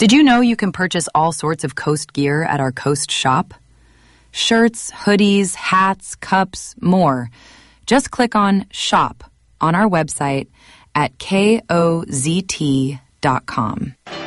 Did you know you can purchase all sorts of Coast gear at our Coast shop? Shirts, hoodies, hats, cups, more. Just click on Shop on our website at KOZT.com.